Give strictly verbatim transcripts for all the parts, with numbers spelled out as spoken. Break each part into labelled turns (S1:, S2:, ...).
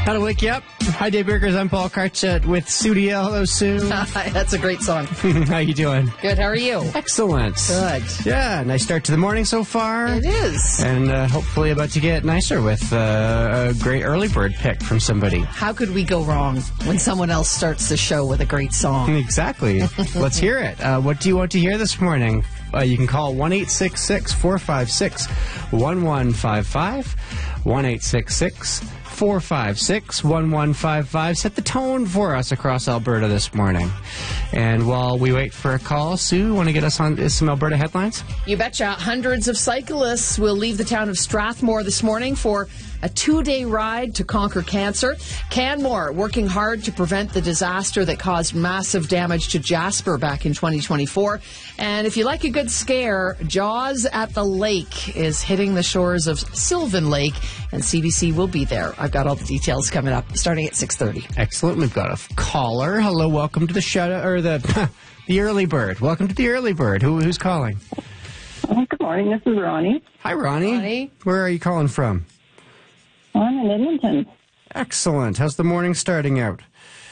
S1: How to wake you up. Hi, Dave Burgers. I'm Paul Karchet with Studio. Hello, Sue.
S2: That's a great song.
S1: How you doing?
S2: Good. How are you?
S1: Excellent.
S2: Good.
S1: Yeah, nice start to the morning so far.
S2: It is.
S1: And uh, hopefully about to get nicer with uh, a great early bird pick from somebody.
S2: How could we go wrong when someone else starts the show with a great song?
S1: Exactly. Let's hear it. Uh, what do you want to hear this morning? Uh, you can call one eight six six, four five six, one one five five, one eight six six, four five six, one one five five. Set the tone for us across Alberta this morning. And while we wait for a call, Sue, want to get us on some Alberta headlines?
S2: You betcha. Hundreds of cyclists will leave the town of Strathmore this morning for a two-day ride to conquer cancer. Canmore working hard to prevent the disaster that caused massive damage to Jasper back in twenty twenty-four. And if you like a good scare, Jaws at the Lake is hitting the shores of Sylvan Lake, and C B C will be there. I've got all the details coming up, starting at six thirty.
S1: Excellent. We've got a caller. Hello, welcome to the shout or the the early bird. Welcome to the early bird. Who, who's calling?
S3: Oh, good morning. This is Ronnie.
S1: Hi, Ronnie.
S2: Ronnie.
S1: Where are you calling from?
S3: I'm in Edmonton.
S1: Excellent. How's the morning starting out?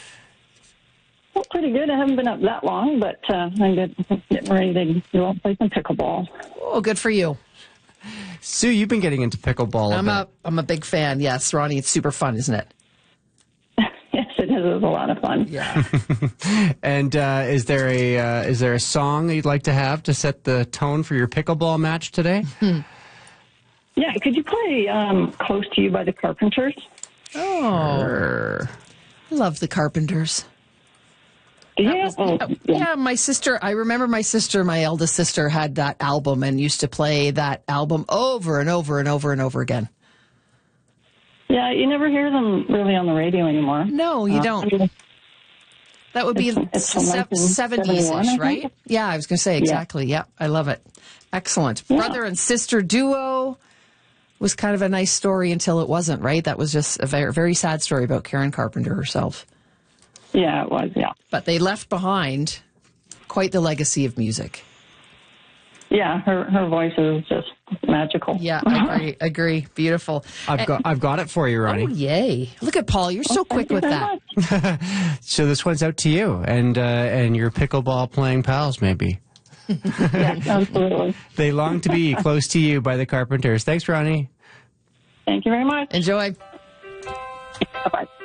S3: Well, pretty good. I haven't been up that long, but uh, I'm get, getting ready to go out and play some pickleball.
S2: Oh, good for you.
S1: Sue, you've been getting into pickleball a
S2: I'm
S1: bit.
S2: a, I'm a big fan. Yes, Ronnie, it's super fun, isn't it?
S3: Yes, it is. It's a lot of fun.
S2: Yeah.
S1: And uh, is there a uh, is there a song that you'd like to have to set the tone for your pickleball match today?
S3: Yeah, could you play um, Close to You by the Carpenters?
S2: Oh,
S1: Sure.
S2: I love the Carpenters.
S3: Yeah. Oh,
S2: Yeah,
S3: yeah.
S2: yeah, my sister, I remember my sister, my eldest sister, had that album and used to play that album over and over and over and over again.
S3: Yeah, you never hear them really on the radio anymore.
S2: No, you
S3: Uh,
S2: don't.
S3: I mean,
S2: That would be
S3: It's- it's from
S2: seventies-ish,
S3: nineteen seventy-one, I
S2: right?
S3: think.
S2: Yeah, I was going to say, exactly. Yeah. I love it. Excellent.
S3: Yeah.
S2: Brother and sister duo was kind of a nice story until it wasn't, right? That was just a very, very sad story about Karen Carpenter herself.
S3: Yeah, it was, yeah.
S2: But they left behind quite the legacy of music.
S3: Yeah, her her voice is just magical.
S2: Yeah, I agree. agree. Beautiful.
S1: I've got I've got it for you, Ronnie.
S2: Oh, yay. Look at Paul. You're so
S3: Oh,
S2: quick
S3: thank you
S2: with
S3: very
S2: that.
S3: much.
S1: So this one's out to you and uh, and your pickleball playing pals, maybe.
S3: Yeah, absolutely.
S1: They long to be close to you by the Carpenters. Thanks, Ronnie.
S3: Thank you very much.
S2: Enjoy.
S3: Bye-bye.